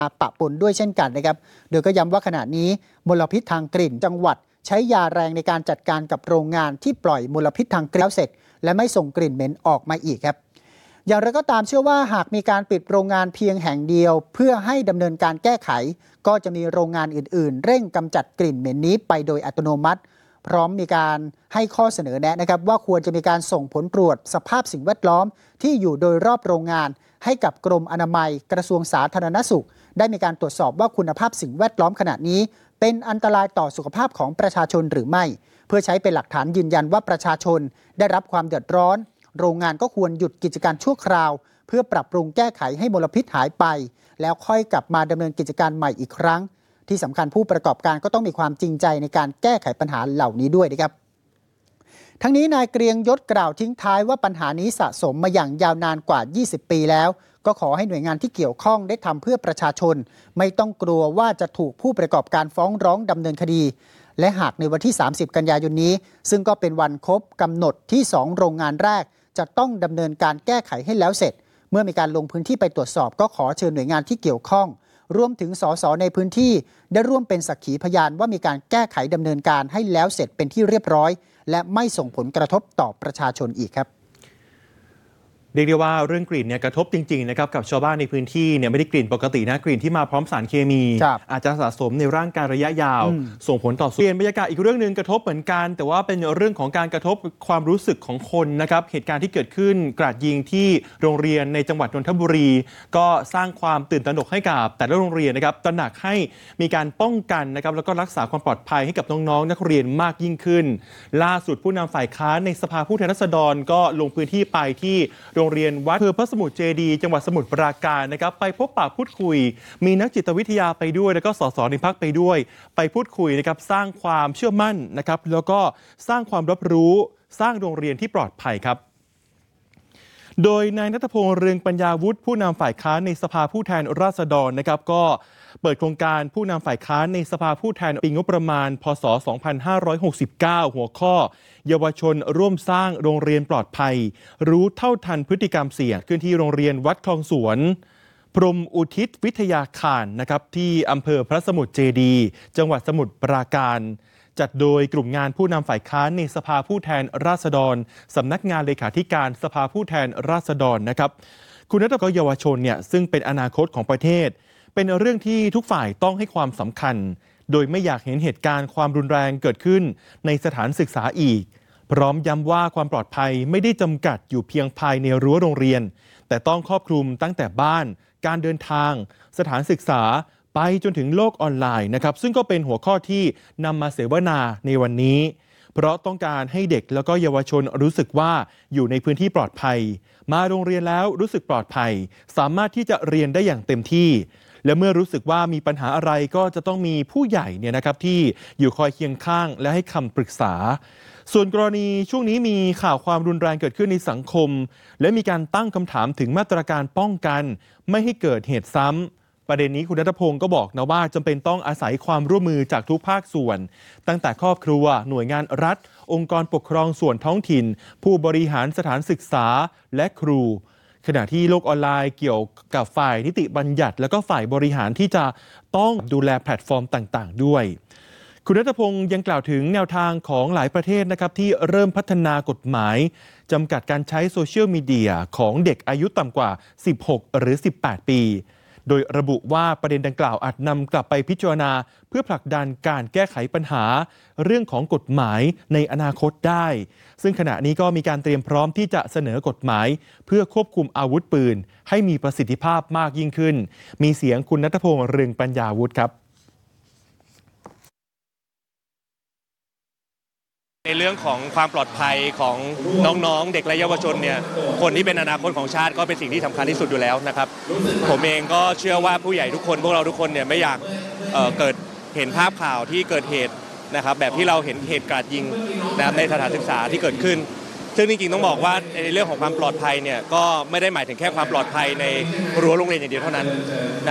ปะปนด้วยเช่นกันนะครับโดยก็ย้ำว่าขณะนี้มลพิษทางกลิ่นจังหวัดใช้ยาแรงในการจัดการกับโรงงานที่ปล่อยมลพิษทางกลิ่นแล้วเสร็จและไม่ส่งกลิ่นเหม็นออกมาอีกครับอย่างไรก็ตามเชื่อว่าหากมีการปิดโรงงานเพียงแห่งเดียวเพื่อให้ดำเนินการแก้ไขก็จะมีโรงงานอื่นๆเร่งกำจัดกลิ่นเหม็นนี้ไปโดยอัตโนมัติพร้อมมีการให้ข้อเสนอแนะนะครับว่าควรจะมีการส่งผลตรวจสภาพสิ่งแวดล้อมที่อยู่โดยรอบโรงงานให้กับกรมอนามัยกระทรวงสาธารณสุขได้มีการตรวจสอบว่าคุณภาพสิ่งแวดล้อมขณะนี้เป็นอันตรายต่อสุขภาพของประชาชนหรือไม่เพื่อใช้เป็นหลักฐานยืนยันว่าประชาชนได้รับความเดือดร้อนโรงงานก็ควรหยุดกิจการชั่วคราวเพื่อปรับปรุงแก้ไขให้มลพิษหายไปแล้วค่อยกลับมาดำเนินกิจการใหม่อีกครั้งที่สำคัญผู้ประกอบการก็ต้องมีความจริงใจในการแก้ไขปัญหาเหล่านี้ด้วยนะครับทั้งนี้นายเกรียงยศกล่าวทิ้งท้ายว่าปัญหานี้สะสมมาอย่างยาวนานกว่า20 ปีแล้วก็ขอให้หน่วยงานที่เกี่ยวข้องได้ทำเพื่อประชาชนไม่ต้องกลัวว่าจะถูกผู้ประกอบการฟ้องร้องดำเนินคดีและหากในวันที่30 กันยายนนี้ซึ่งก็เป็นวันครบกำหนดที่2โรงงานแรกจะต้องดำเนินการแก้ไขให้แล้วเสร็จเมื่อมีการลงพื้นที่ไปตรวจสอบก็ขอเชิญหน่วยงานที่เกี่ยวข้องรวมถึงสสในพื้นที่ได้ร่วมเป็นสักขีพยานว่ามีการแก้ไขดำเนินการให้แล้วเสร็จเป็นที่เรียบร้อยและไม่ส่งผลกระทบต่อประชาชนอีกครับเรียกได้ว่าเรื่องกลิ่นเนี่ยกระทบจริงๆนะครับกับชาวบ้านในพื้นที่เนี่ยไม่ได้กลิ่นปกตินะกลิ่นที่มาพร้อมสารเคมีอาจจะสะสมในร่างกายระยะยาวส่งผลต่อเปลี่ยนบรรยากาศอีกเรื่องนึงกระทบเหมือนกันแต่ว่าเป็นเรื่องของการกระทบความรู้สึกของคนนะครับเหตุการณ์ที่เกิดขึ้นกราดยิงที่โรงเรียนในจังหวัดนนทบุรีก็สร้างความตื่นตระหนกให้กับแต่ละโรงเรียนนะครับตระหนักให้มีการป้องกันนะครับแล้วก็รักษาความปลอดภัยให้กับน้องๆนักเรียนมากยิ่งขึ้นล่าสุดผู้นำฝ่ายค้านในสภาผู้แทนราษฎรก็ลงพื้นที่ไปที่โรงเรียนวัดพระสมุทรเจดีย์จังหวัดสมุทรปราการนะครับไปพบปะพูดคุยมีนักจิตวิทยาไปด้วยแล้วก็สสในพรรคไปด้วยไปพูดคุยนะครับสร้างความเชื่อมั่นนะครับแล้วก็สร้างความรับรู้สร้างโรงเรียนที่ปลอดภัยครับโดยนายณัฐพงษ์เรืองปัญญาวุฒิผู้นำฝ่ายค้านในสภาผู้แทนราษฎรนะครับก็เปิดโครงการผู้นำฝ่ายค้านในสภาผู้แทนปีงบประมาณพศ2569หัวข้อเยาวชนร่วมสร้างโรงเรียนปลอดภัยรู้เท่าทันพฤติกรรมเสี่ยงขึ้นที่โรงเรียนวัดคลองสวนพรหมอุทิศวิทยาคารนะครับที่อำเภอพระสมุทรเจดีย์จังหวัดสมุทรปราการจัดโดยกลุ่มงานผู้นำฝ่ายค้านในสภาผู้แทนราษฎรสำนักงานเลขาธิการสภาผู้แทนราษฎรนะครับคุณณัฐพงษ์เยาวชนเนี่ยซึ่งเป็นอนาคตของประเทศเป็นเรื่องที่ทุกฝ่ายต้องให้ความสำคัญโดยไม่อยากเห็นเหตุการณ์ความรุนแรงเกิดขึ้นในสถานศึกษาอีกพร้อมย้ำว่าความปลอดภัยไม่ได้จำกัดอยู่เพียงภายในรั้วโรงเรียนแต่ต้องครอบคลุมตั้งแต่บ้านการเดินทางสถานศึกษาไปจนถึงโลกออนไลน์นะครับซึ่งก็เป็นหัวข้อที่นำมาเสวนาในวันนี้เพราะต้องการให้เด็กแล้วก็เยาวชนรู้สึกว่าอยู่ในพื้นที่ปลอดภัยมาโรงเรียนแล้วรู้สึกปลอดภัยสามารถที่จะเรียนได้อย่างเต็มที่และเมื่อรู้สึกว่ามีปัญหาอะไรก็จะต้องมีผู้ใหญ่เนี่ยนะครับที่อยู่คอยเคียงข้างและให้คำปรึกษาส่วนกรณีช่วงนี้มีข่าวความรุนแรงเกิดขึ้นในสังคมและมีการตั้งคำถามถึงมาตรการป้องกันไม่ให้เกิดเหตุซ้ำประเด็นนี้คุณณัฐพงศ์ก็บอกนะว่าจำเป็นต้องอาศัยความร่วมมือจากทุกภาคส่วนตั้งแต่ครอบครัวหน่วยงานรัฐองค์กรปกครองส่วนท้องถิ่นผู้บริหารสถานศึกษาและครูขณะที่โลกออนไลน์เกี่ยวกับฝ่ายนิติบัญญัติและก็ฝ่ายบริหารที่จะต้องดูแลแพลตฟอร์มต่างๆด้วยคุณณัฐพงศ์ยังกล่าวถึงแนวทางของหลายประเทศนะครับที่เริ่มพัฒนากฎหมายจำกัดการใช้โซเชียลมีเดียของเด็กอายุต่ำกว่า16หรือ18ปีโดยระบุว่าประเด็นดังกล่าวอาจนำกลับไปพิจารณาเพื่อผลักดันการแก้ไขปัญหาเรื่องของกฎหมายในอนาคตได้ซึ่งขณะนี้ก็มีการเตรียมพร้อมที่จะเสนอกฎหมายเพื่อควบคุมอาวุธปืนให้มีประสิทธิภาพมากยิ่งขึ้นมีเสียงคุณณัฐพงษ์เรืองปัญญาวุฒิครับในเรื่องของความปลอดภัยของน้องๆเด็กและเยาวชนเนี่ยคนที่เป็นอนาคตของชาติก็เป็นสิ่งที่สำคัญที่สุดอยู่แล้วนะครับผมเองก็เชื่อว่าผู้ใหญ่ทุกคนพวกเราทุกคนเนี่ยไม่อยากเกิดเห็นภาพข่าวที่เกิดเหตุนะครับแบบที่เราเห็นเหตุการณ์ยิงนะครับในสถานศึกษาที่เกิดขึ้นซึ่งจริงๆต้องบอกว่าในเรื่องของความปลอดภัยเนี่ยก็ไม่ได้หมายถึงแค่ความปลอดภัยในรั้วโรงเรียนอย่างเดียวเท่านั้น